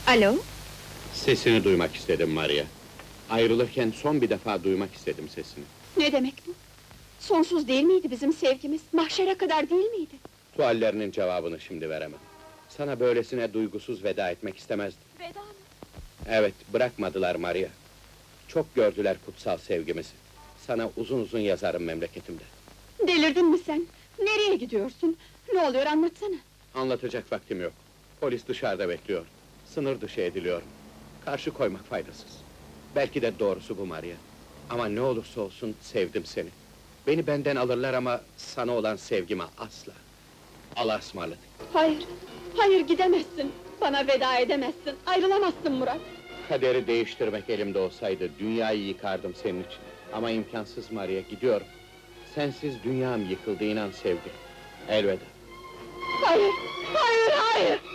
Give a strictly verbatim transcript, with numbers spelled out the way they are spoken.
Alo? Sesini duymak istedim Maria. Ayrılırken son bir defa duymak istedim sesini. Ne demek bu? Sonsuz değil miydi bizim sevgimiz? Mahşere kadar değil miydi? Suallerinin cevabını şimdi veremem. Sana böylesine duygusuz veda etmek istemezdim. Veda mı? Evet, bırakmadılar Maria. Çok gördüler kutsal sevgimizi. Sana uzun uzun yazarım memleketimde. Delirdin mi sen? Nereye gidiyorsun? Ne oluyor anlatsana! Anlatacak vaktim yok. Polis dışarıda bekliyor. Sınır dışı ediliyorum. Karşı koymak faydasız. Belki de doğrusu bu Maria. Ama ne olursa olsun sevdim seni. Beni benden alırlar ama sana olan sevgime asla. Allah'a ısmarladık. Hayır, hayır gidemezsin! Bana veda edemezsin, ayrılamazsın Murat! Kaderi değiştirmek elimde olsaydı dünyayı yıkardım senin için. Ama imkansız Maria, gidiyorum. Sensiz dünyam yıkıldı, inan sevgilim. Elveda. Hayır, hayır, hayır!